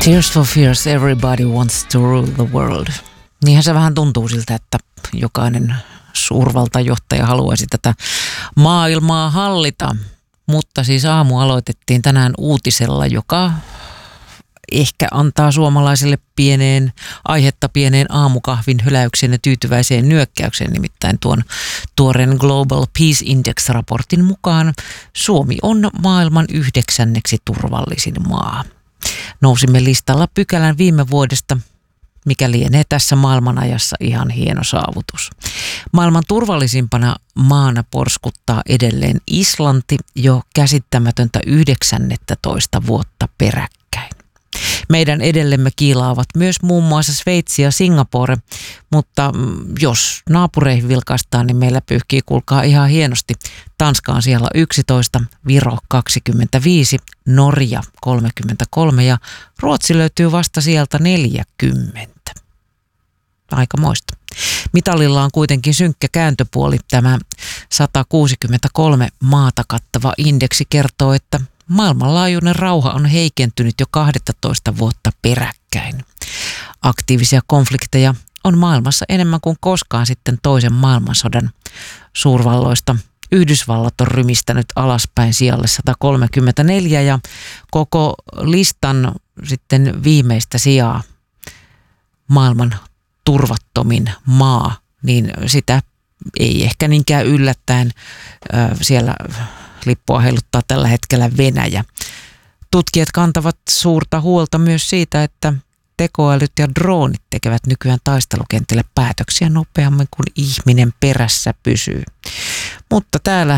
Tears for Fears, everybody wants to rule the world. Niinhän se vähän tuntuu siltä, että jokainen suurvaltajohtaja haluaisi tätä maailmaa hallita. Mutta siis aamu aloitettiin tänään uutisella, joka ehkä antaa suomalaiselle aihetta pieneen aamukahvin hyläykseen ja tyytyväiseen nyökkäykseen. Nimittäin tuon tuoreen Global Peace Index-raportin mukaan Suomi on maailman 9. turvallisin maa. Nousimme listalla pykälän viime vuodesta, mikä lienee tässä maailmanajassa ihan hieno saavutus. Maailman turvallisimpana maana porskuttaa edelleen Islanti jo käsittämätöntä 19 vuotta peräkkäin. Meidän edellemme kiilaavat myös muun muassa Sveitsi ja Singapore, mutta jos naapureihin vilkaistaan, niin meillä pyyhkii kuulkaa ihan hienosti. Tanska on siellä 11, Viro 25, Norja 33 ja Ruotsi löytyy vasta sieltä 40. Aikamoista. Mitalilla on kuitenkin synkkä kääntöpuoli. Tämä 163 maata kattava indeksi kertoo, että maailmanlaajuinen rauha on heikentynyt jo 12 vuotta peräkkäin. Aktiivisia konflikteja on maailmassa enemmän kuin koskaan sitten toisen maailmansodan. Suurvalloista Yhdysvallat on rymistänyt alaspäin sijalle 134 ja koko listan sitten viimeistä sijaa maailman turvattomin maa, niin sitä ei ehkä niinkään yllättäen siellä lippua heiluttaa tällä hetkellä Venäjä. Tutkijat kantavat suurta huolta myös siitä, että tekoälyt ja droonit tekevät nykyään taistelukentille päätöksiä nopeammin kuin ihminen perässä pysyy. Mutta täällä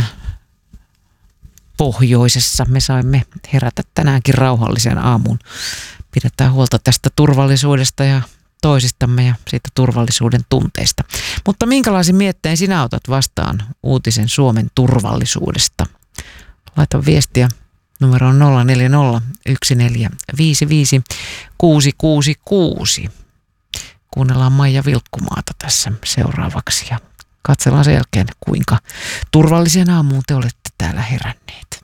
pohjoisessa me saimme herätä tänäänkin rauhallisen aamun. Pidetään huolta tästä turvallisuudesta ja toisistamme ja siitä turvallisuuden tunteista. Mutta minkälaisin miettein sinä otat vastaan uutisen Suomen turvallisuudesta? Laita viestiä numeroon 040 Kuunnellaan Maija Vilkkumaata tässä seuraavaksi ja katsellaan sen jälkeen, kuinka turvalliseen aamuun te olette täällä heränneet.